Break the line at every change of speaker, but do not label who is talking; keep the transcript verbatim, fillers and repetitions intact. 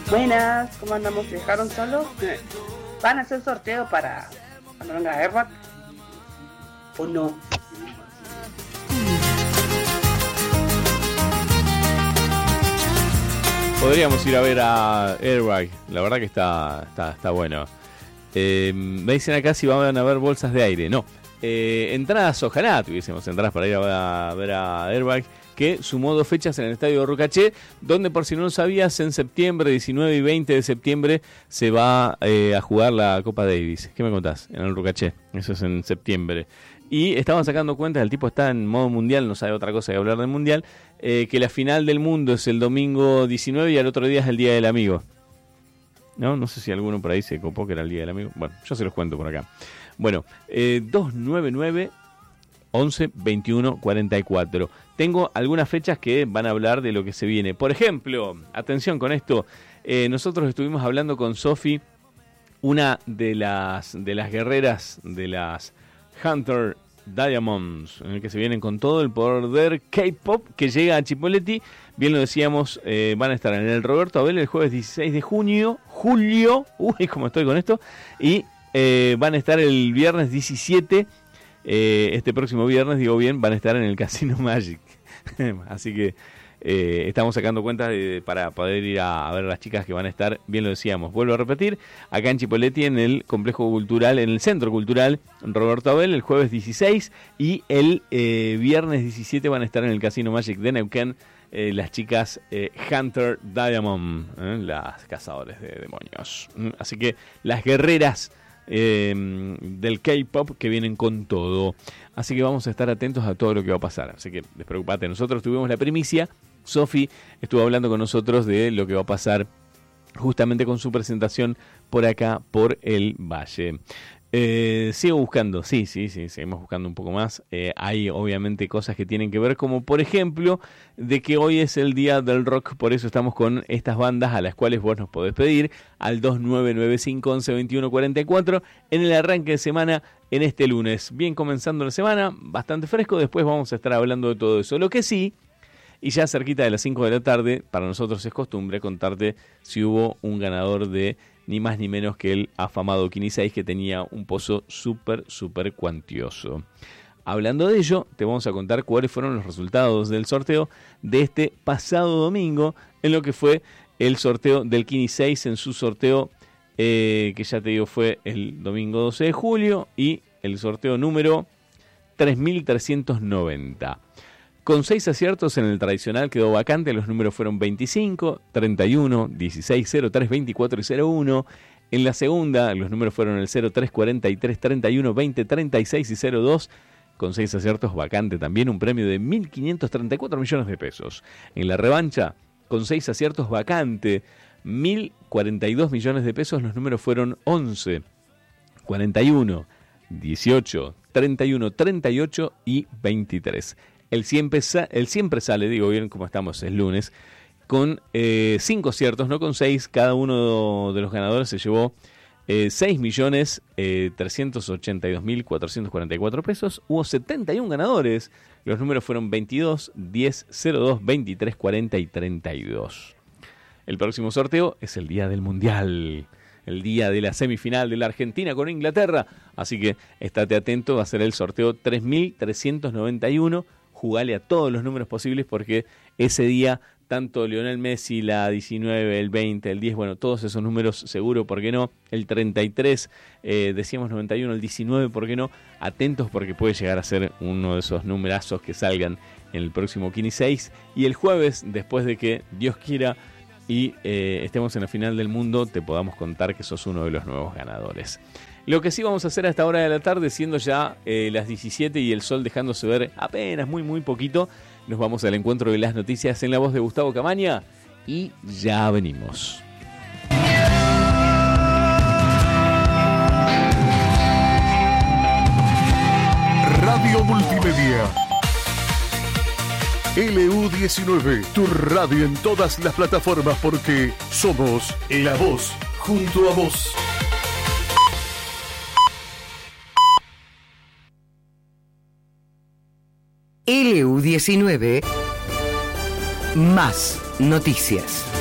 Buenas, ¿cómo andamos? ¿Se dejaron solos? ¿Van a hacer sorteo para cuando venga Airbag? ¿O no?
Podríamos ir a ver a Airbag, la verdad que está, está, está bueno. Eh, me dicen acá si van a ver bolsas de aire. No, eh, entradas, ojalá tuviésemos entradas para ir a, a ver a Airbag, que sumó dos fechas en el estadio de Rucaché, donde, por si no lo sabías, en septiembre, diecinueve y veinte de septiembre, se va eh, a jugar la Copa Davis. ¿Qué me contás? En el Rucaché, eso es en septiembre. Y estaban sacando cuentas, el tipo está en modo mundial, no sabe otra cosa que hablar del mundial, eh, que la final del mundo es el domingo diecinueve y al otro día es el Día del Amigo. No, no sé si alguno por ahí se copó que era el Día del Amigo. Bueno, yo se los cuento por acá. Bueno, eh, dos nueve nueve, once, veintiuno, cuarenta y cuatro. Tengo algunas fechas que van a hablar de lo que se viene. Por ejemplo, atención con esto, eh, nosotros estuvimos hablando con Sofi, una de las, de las guerreras de las Hunter Diamonds, en el que se vienen con todo el poder K-pop que llega a Chipoleti. Bien lo decíamos, eh, van a estar en el Roberto Abel el jueves dieciséis de junio, julio, uy, cómo estoy con esto, y eh, van a estar el viernes diecisiete, eh, este próximo viernes, digo bien, van a estar en el Casino Magic. Así que eh, estamos sacando cuentas de, para poder ir a, a ver a las chicas que van a estar, bien lo decíamos, vuelvo a repetir, acá en Chipoleti, en el complejo cultural, en el centro cultural Roberto Abel, el jueves dieciséis, y el eh, viernes diecisiete van a estar en el Casino Magic de Neuquén, eh, las chicas eh, Hunter Diamond, eh, las cazadores de demonios. Así que las guerreras eh, del K-pop que vienen con todo. Así que vamos a estar atentos a todo lo que va a pasar. Así que despreocupate, nosotros tuvimos la primicia. Sofi estuvo hablando con nosotros de lo que va a pasar justamente con su presentación por acá, por el Valle. Eh, sigo buscando, sí, sí, sí, seguimos buscando un poco más. Eh, hay obviamente cosas que tienen que ver, como por ejemplo, de que hoy es el día del rock, por eso estamos con estas bandas a las cuales vos nos podés pedir al dos nueve nueve cinco, once, veintiuno, cuarenta y cuatro en el arranque de semana, en este lunes. Bien comenzando la semana, bastante fresco, después vamos a estar hablando de todo eso. Lo que sí, y ya cerquita de las cinco de la tarde, para nosotros es costumbre contarte si hubo un ganador de ni más ni menos que el afamado Kini seis, que tenía un pozo súper, súper cuantioso. Hablando de ello, te vamos a contar cuáles fueron los resultados del sorteo de este pasado domingo, en lo que fue el sorteo del Kini seis, en su sorteo, eh, que ya te digo fue el domingo doce de julio, y el sorteo número tres mil trescientos noventa. Con seis aciertos en el tradicional quedó vacante, los números fueron veinticinco, treinta y uno, dieciséis, cero tres, veinticuatro y cero uno. En la segunda los números fueron el cero tres, cuarenta y tres, treinta y uno, veinte, treinta y seis y cero dos. Con seis aciertos vacante también un premio de mil quinientos treinta y cuatro millones de pesos. En la revancha, con seis aciertos vacante, mil cuarenta y dos millones de pesos, los números fueron once, cuarenta y uno, dieciocho, treinta y uno, treinta y ocho y veintitrés. El siempre, el siempre sale, digo bien como estamos, es lunes, con eh, cinco aciertos, no con seis. Cada uno de los ganadores se llevó eh, seis millones trescientos ochenta y dos mil cuatrocientos cuarenta y cuatro pesos. Hubo setenta y uno ganadores. Los números fueron veintidós, diez, cero dos, veintitrés, cuarenta y treinta y dos. El próximo sorteo es el día del Mundial, el día de la semifinal de la Argentina con Inglaterra. Así que estate atento, va a ser el sorteo tres mil trescientos noventa y uno. Jugale a todos los números posibles, porque ese día tanto Lionel Messi, la diecinueve, el veinte, el diez, bueno, todos esos números seguro, ¿por qué no? El treinta y tres, eh, decíamos noventa y uno, el diecinueve, ¿por qué no? Atentos, porque puede llegar a ser uno de esos numerazos que salgan en el próximo Kini seis. Y el jueves, después de que Dios quiera y eh, estemos en la final del mundo, te podamos contar que sos uno de los nuevos ganadores. Lo que sí vamos a hacer a esta hora de la tarde, siendo ya eh, las diecisiete y el sol dejándose ver apenas muy muy poquito, nos vamos al encuentro de las noticias en la voz de Gustavo Camaña y ya venimos.
Radio Multimedia L U diecinueve, tu radio en todas las plataformas, porque somos la voz junto a vos.
L U diecinueve, más noticias.